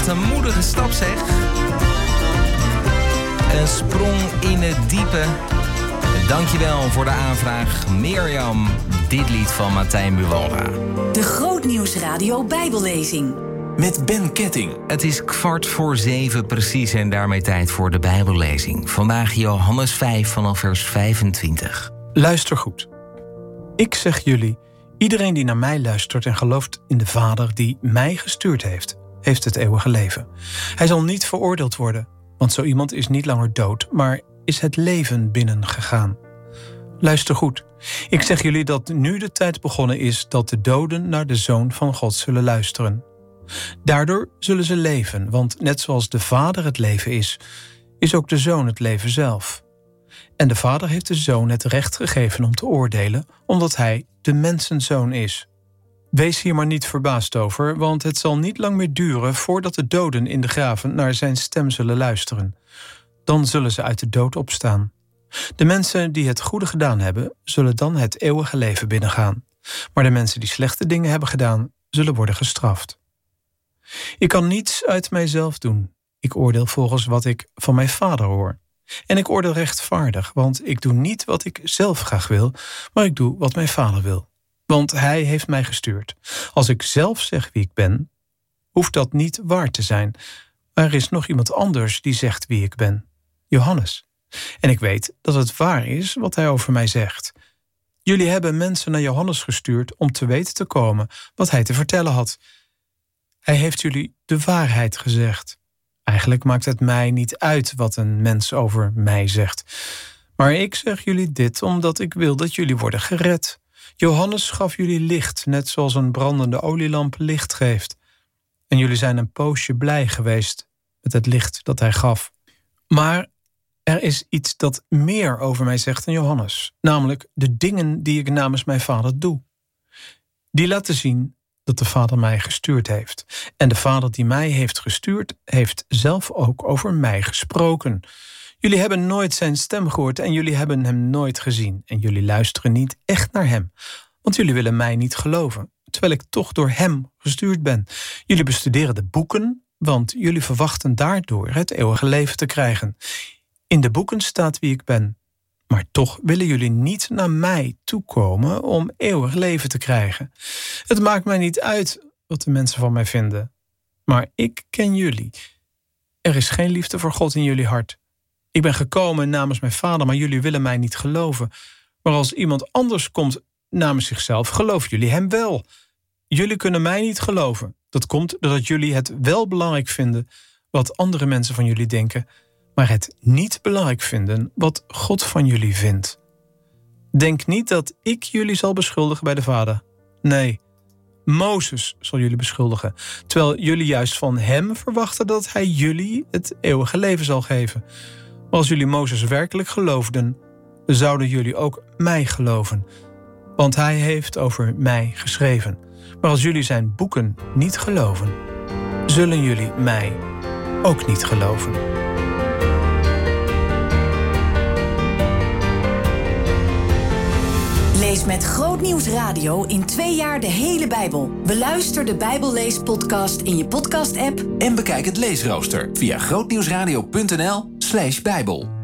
een moedige stap, zeg. Een sprong in het diepe. Dankjewel voor de aanvraag, Mirjam. Dit lied van Martijn Buwalda. De Grootnieuwsradio Bijbellezing. Met Ben Ketting. Het is 6:15 precies en daarmee tijd voor de Bijbellezing. Vandaag Johannes 5 vanaf vers 25. Luister goed. Ik zeg jullie, iedereen die naar mij luistert en gelooft in de Vader die mij gestuurd heeft, heeft het eeuwige leven. Hij zal niet veroordeeld worden, want zo iemand is niet langer dood, maar is het leven binnengegaan. Luister goed. Ik zeg jullie dat nu de tijd begonnen is dat de doden naar de Zoon van God zullen luisteren. Daardoor zullen ze leven, want net zoals de Vader het leven is ook de Zoon het leven zelf. En de Vader heeft de Zoon het recht gegeven om te oordelen, omdat hij de mensenzoon is. Wees hier maar niet verbaasd over, want het zal niet lang meer duren voordat de doden in de graven naar zijn stem zullen luisteren. Dan zullen ze uit de dood opstaan. De mensen die het goede gedaan hebben, zullen dan het eeuwige leven binnengaan. Maar de mensen die slechte dingen hebben gedaan, zullen worden gestraft. Ik kan niets uit mijzelf doen. Ik oordeel volgens wat ik van mijn Vader hoor. En ik oordeel rechtvaardig, want ik doe niet wat ik zelf graag wil, maar ik doe wat mijn Vader wil. Want hij heeft mij gestuurd. Als ik zelf zeg wie ik ben, hoeft dat niet waar te zijn. Maar er is nog iemand anders die zegt wie ik ben. Johannes. En ik weet dat het waar is wat hij over mij zegt. Jullie hebben mensen naar Johannes gestuurd om te weten te komen wat hij te vertellen had. Hij heeft jullie de waarheid gezegd. Eigenlijk maakt het mij niet uit wat een mens over mij zegt. Maar ik zeg jullie dit omdat ik wil dat jullie worden gered. Johannes gaf jullie licht, net zoals een brandende olielamp licht geeft. En jullie zijn een poosje blij geweest met het licht dat hij gaf. Maar er is iets dat meer over mij zegt dan Johannes. Namelijk de dingen die ik namens mijn Vader doe. Die laten zien dat de Vader mij gestuurd heeft. En de Vader die mij heeft gestuurd, heeft zelf ook over mij gesproken. Jullie hebben nooit zijn stem gehoord en jullie hebben hem nooit gezien. En jullie luisteren niet echt naar hem. Want jullie willen mij niet geloven, terwijl ik toch door hem gestuurd ben. Jullie bestuderen de boeken, want jullie verwachten daardoor het eeuwige leven te krijgen. In de boeken staat wie ik ben. Maar toch willen jullie niet naar mij toekomen om eeuwig leven te krijgen. Het maakt mij niet uit wat de mensen van mij vinden. Maar ik ken jullie. Er is geen liefde voor God in jullie hart. Ik ben gekomen namens mijn Vader, maar jullie willen mij niet geloven. Maar als iemand anders komt namens zichzelf, geloven jullie hem wel. Jullie kunnen mij niet geloven. Dat komt doordat jullie het wel belangrijk vinden wat andere mensen van jullie denken, maar het niet belangrijk vinden wat God van jullie vindt. Denk niet dat ik jullie zal beschuldigen bij de Vader. Nee, Mozes zal jullie beschuldigen, terwijl jullie juist van hem verwachten dat hij jullie het eeuwige leven zal geven. Maar als jullie Mozes werkelijk geloofden, zouden jullie ook mij geloven, want hij heeft over mij geschreven. Maar als jullie zijn boeken niet geloven, zullen jullie mij ook niet geloven. Lees met Grootnieuws Radio in 2 jaar de hele Bijbel. Beluister de Bijbelleespodcast in je podcast-app. En bekijk het leesrooster via grootnieuwsradio.nl/Bijbel.